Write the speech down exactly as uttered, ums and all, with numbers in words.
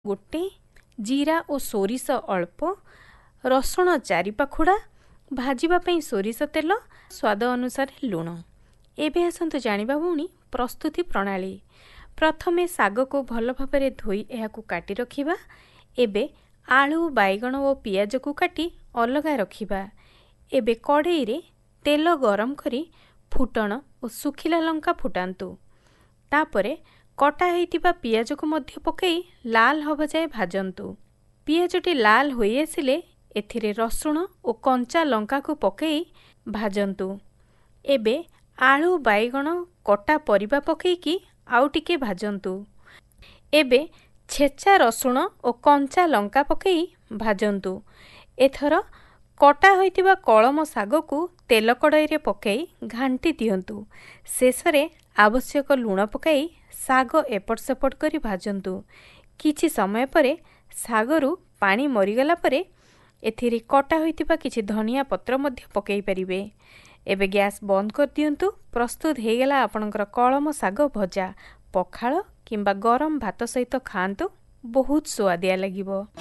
गोटे जीरा और सोरिष अल्प रसुण चारि पाखुड़ा भाजवाई सोरिष तेल स्वाद अनुसार लुण। एबे आसतु जानिबा भौणी प्रस्तुति प्रणाली। प्रथमे साग को भल भाबरे धोई एहाकु काटी रखिबा। एबे आलू बैगण और पियाज को काटी अलगा रखिबा। एबे कड़ाई रे तेल गरम करी फुटण और सुखिला लंका फुटांतु। तापरे कटा होइतिबा पियाज को मध्य पकई लाल हवा जाए भाजंतु। पियाजटी लाल होई आसिले एथिरे रसुण और कंचा लंका को पकई भाजंतु। एबे आलू बैगण कटा परिबा पकईकी आउ टिके भाजंतु। एबे छेचा रसुण और कंचा लंका पकई भाजंतु। एथर कटा होइतिबा कलम साग को तेल कड़ाई रे पकई घांटी दियंतु। शेषरे आवश्यक लुण पकई साग एपट सेपट करी भाजंतु। किछि समय परे सागरु पानी मरीगला परे एथिरे कटा होइतिबा किछि धनिया पत्र मध्य पकई परिबे। एबे गैस बंद कर दियंतु। प्रस्तुत हेगला आपनकर कलम साग भजा। पखाळ किंबा गरम भात सहित खांतु, बहुत स्वादिया लागिबो।